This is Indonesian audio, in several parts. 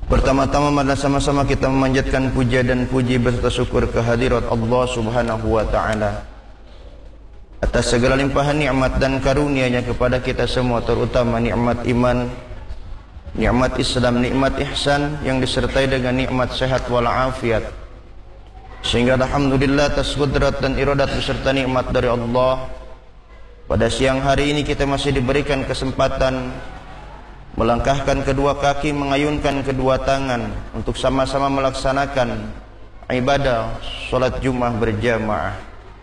Pertama-tama marilah sama-sama kita memanjatkan puja dan puji berserta syukur kehadirat Allah Subhanahu wa taala atas segala limpahan nikmat dan karunia-Nya kepada kita semua, terutama nikmat iman, nikmat Islam, nikmat ihsan yang disertai dengan nikmat sehat wal afiat. Sehingga alhamdulillah atas qudrat dan iradat beserta nikmat dari Allah, pada siang hari ini kita masih diberikan kesempatan melangkahkan kedua kaki, mengayunkan kedua tangan untuk sama-sama melaksanakan ibadah salat Jumat berjamaah.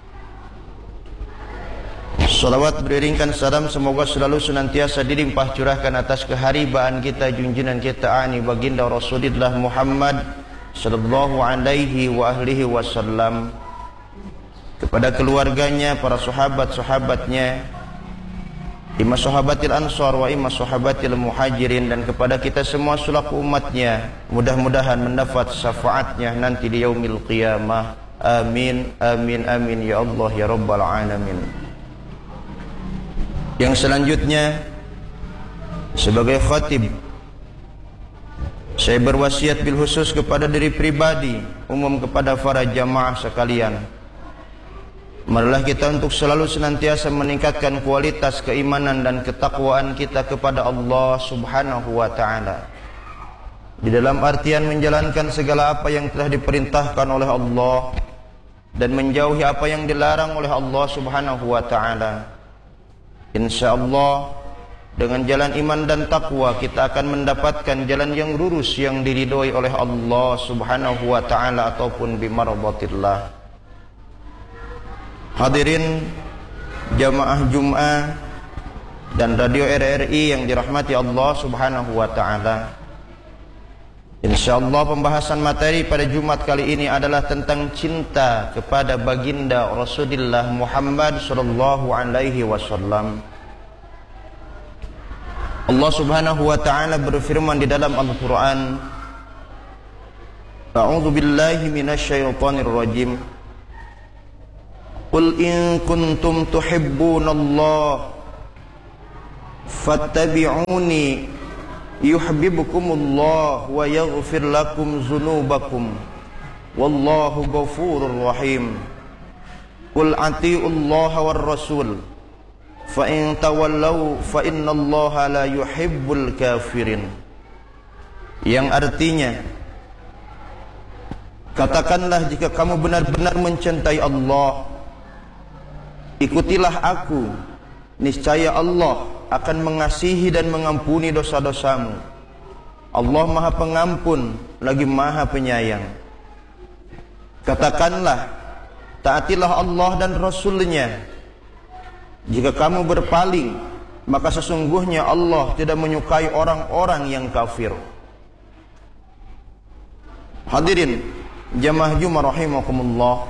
Salawat beriringkan salam semoga selalu senantiasa dilimpah curahkan atas keharibaan kita, junjungan kita ani baginda Rasulullah Muhammad sallallahu alaihi wa alihi wasallam, kepada keluarganya, para sahabat-sahabatnya, imma sahabatil ansar wa imma sahabatil muhajirin, dan kepada kita semua selaku umatnya, mudah-mudahan mendapat syafaatnya nanti di yaumil qiyamah. Amin, amin, amin ya Allah ya rabbal alamin. Yang selanjutnya, sebagai khatib, saya berwasiat bil khusus kepada diri pribadi, umum kepada para jamaah sekalian, marilah kita untuk selalu senantiasa meningkatkan kualitas keimanan dan ketakwaan kita kepada Allah Subhanahu wa taala, di dalam artian menjalankan segala apa yang telah diperintahkan oleh Allah dan menjauhi apa yang dilarang oleh Allah Subhanahu wa taala. Insyaallah dengan jalan iman dan takwa kita akan mendapatkan jalan yang lurus yang diridhoi oleh Allah Subhanahu wa taala ataupun bimardatillah. Hadirin jamaah Jum'ah dan radio RRI yang dirahmati Allah Subhanahu wa taala. Insyaallah pembahasan materi pada Jumat kali ini adalah tentang cinta kepada baginda Rasulullah Muhammad sallallahu alaihi wasallam. Allah Subhanahu wa taala berfirman di dalam Al-Qur'an, A'udzu billahi minasyaitonir rajim. Qul in kuntum tuhibbunallaha fattabi'uni yuhibbukumullah wa yaghfir lakum dzunubakum wallahu ghafurur rahim. Qul atiiullaha war rasul fa in tawallaw fa innallaha la yuhibbul kafirin. Yang artinya, katakanlah jika kamu benar-benar mencintai Allah, ikutilah aku, niscaya Allah akan mengasihi dan mengampuni dosa-dosamu. Allah Maha Pengampun lagi Maha Penyayang. Katakanlah, taatilah Allah dan Rasul-Nya. Jika kamu berpaling, maka sesungguhnya Allah tidak menyukai orang-orang yang kafir. Hadirin jamaah Jumat rahimakumullah,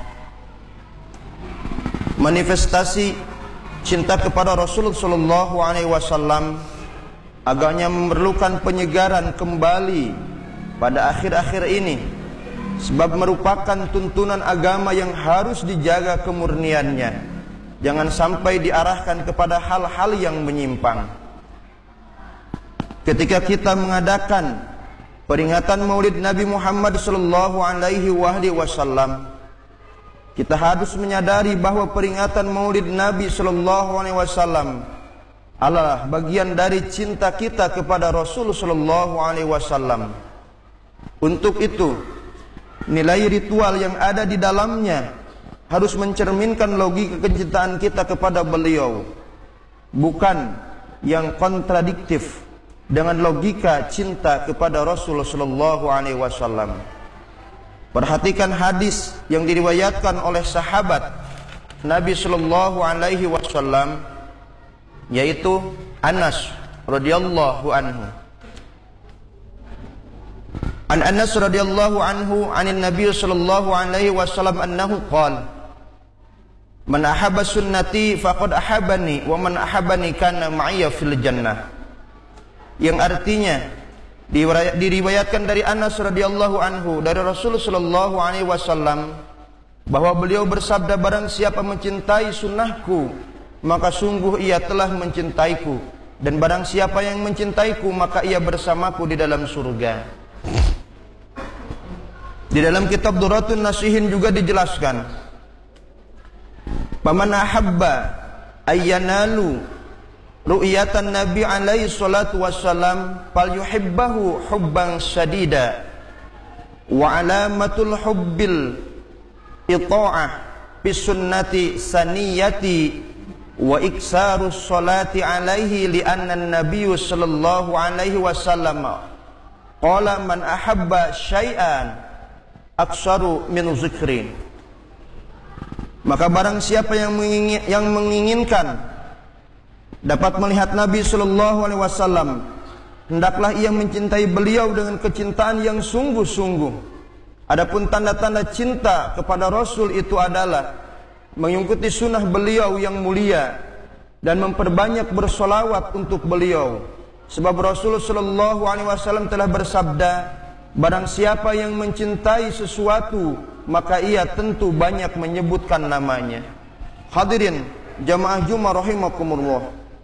manifestasi cinta kepada Rasulullah sallallahu alaihi wasallam agaknya memerlukan penyegaran kembali pada akhir-akhir ini, sebab merupakan tuntunan agama yang harus dijaga kemurniannya, jangan sampai diarahkan kepada hal-hal yang menyimpang. Ketika kita mengadakan peringatan Maulid Nabi Muhammad sallallahu alaihi wasallam, kita harus menyadari bahwa peringatan Maulid Nabi sallallahu alaihi wasallam adalah bagian dari cinta kita kepada Rasul sallallahu alaihi wasallam. Untuk itu, nilai ritual yang ada di dalamnya harus mencerminkan logika kecintaan kita kepada beliau, bukan yang kontradiktif dengan logika cinta kepada Rasul sallallahu alaihi wasallam. Perhatikan hadis yang diriwayatkan oleh sahabat Nabi sallallahu alaihi wasallam, yaitu Anas radhiyallahu anhu. An Anas radhiyallahu anhu anin Nabi sallallahu alaihi wasallam annahu qala, man ahabba sunnati faqad ahabbani wa man ahabbani kana ma'iyya fil jannah. Yang artinya, diriwayatkan dari Anas radhiyallahu anhu dari Rasul sallallahu alaihi wasallam bahwa beliau bersabda, barang siapa mencintai sunnahku maka sungguh ia telah mencintaiku, dan barang siapa yang mencintaiku maka ia bersamaku di dalam surga. Di dalam kitab Duratun Nasihin juga dijelaskan, "Faman ahabba ayyanalu ru'yatan Nabi alaihi salatu wassalam falyuhibbahu hubban syadida wa alamatul hubbil ita'ah bis sunnati saniyati wa iksarus salati alaihi li'anna an-nabiy sallallahu alaihi wasallam qala man ahabba syai'an aksaru min zikrin." Maka barang siapa yang menginginkan dapat melihat Nabi sallallahu alaihi wasallam, hendaklah ia mencintai beliau dengan kecintaan yang sungguh-sungguh. Adapun tanda-tanda cinta kepada Rasul itu adalah mengikuti sunnah beliau yang mulia dan memperbanyak bersolawat untuk beliau. Sebab Rasul sallallahu alaihi wasallam telah bersabda, barang siapa yang mencintai sesuatu, maka ia tentu banyak menyebutkan namanya. Hadirin jamaah Jumat rahimakumullah,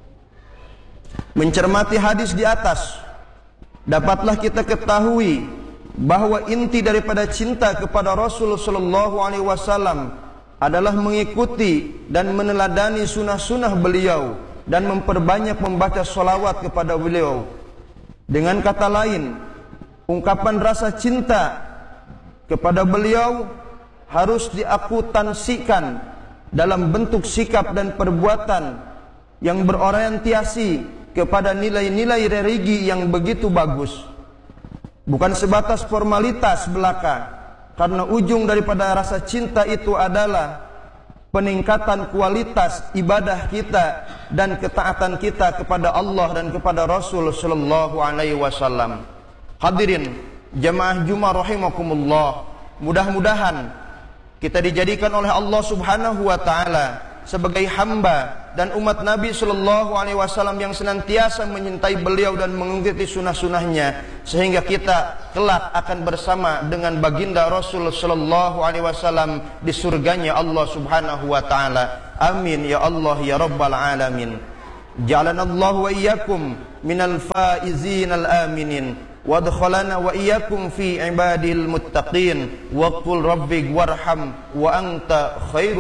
mencermati hadis di atas, dapatlah kita ketahui bahwa inti daripada cinta kepada Rasul sallallahu alaihi wasallam adalah mengikuti dan meneladani sunnah-sunnah beliau dan memperbanyak membaca sholawat kepada beliau. Dengan kata lain, ungkapan rasa cinta kepada beliau harus diakuntansikan dalam bentuk sikap dan perbuatan yang berorientasi kepada nilai-nilai religi yang begitu bagus, bukan sebatas formalitas belaka. Karena ujung daripada rasa cinta itu adalah peningkatan kualitas ibadah kita dan ketaatan kita kepada Allah dan kepada Rasul sallallahu alaihi wasallam. Hadirin jamaah Jumat rahimakumullah, mudah-mudahan kita dijadikan oleh Allah Subhanahu wa taala sebagai hamba dan umat Nabi sallallahu alaihi wasallam yang senantiasa menyintai beliau dan mengikuti sunnah-sunnahnya, sehingga kita kelak akan bersama dengan baginda Rasul sallallahu alaihi wasallam di surganya Allah Subhanahu wa taala. Amin ya Allah ya rabbal alamin. Ja'alanallahu wa iyyakum minal faizin al aminin wa adkhalana wa iyyakum fi ibadil muttaqin wa qul rabbi warham wa anta khairul